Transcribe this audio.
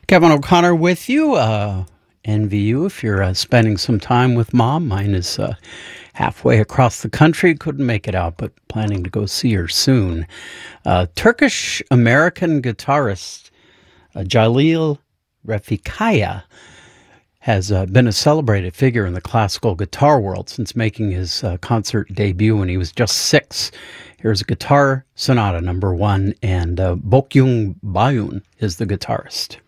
Kevin O'Connor with you. Envy you if you're spending some time with mom. Mine is halfway across the country. Couldn't make it out, but planning to go see her soon. Turkish American guitarist Jalil Refikaya has been a celebrated figure in the classical guitar world since making his concert debut when he was just 6. Here's Guitar Sonata number 1, and Bokyung Bayun is the guitarist.